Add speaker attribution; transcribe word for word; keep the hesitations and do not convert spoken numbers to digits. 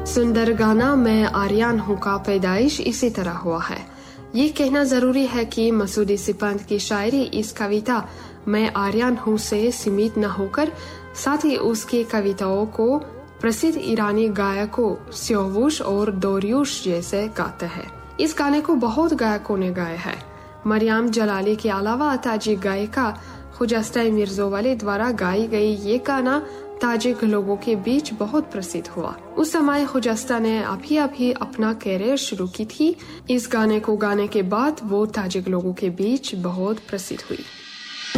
Speaker 1: सुंदर गाना मैं आर्यन हूँ का पैदाइश इसी तरह हुआ है। ये कहना जरूरी है कि मसूदी सिपंद की शायरी इस कविता मैं आर्यन हूँ से सीमित न होकर साथ ही उसकी कविताओं को प्रसिद्ध ईरानी गायकों सियावुश और दोरियुश जैसे गाते हैं। इस गाने को बहुत गायकों ने गाया है। मरियम जलाली के अलावा ताजिक गायिका खुजस्ता मिर्जोवाली द्वारा गाई गई ये गाना ताजिक लोगों के बीच बहुत प्रसिद्ध हुआ। उस समय खुजस्ता ने अभी अभी अपना कैरियर शुरू की थी। इस गाने को गाने के बाद वो ताजिक लोगों के बीच बहुत प्रसिद्ध हुई।